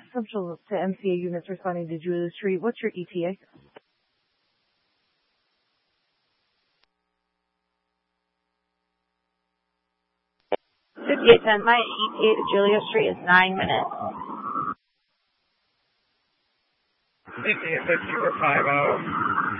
Central to MCA units responding to Julia Street. What's your ETA? 5810. My ETA to Julia Street is 9 minutes. 5850 or 50.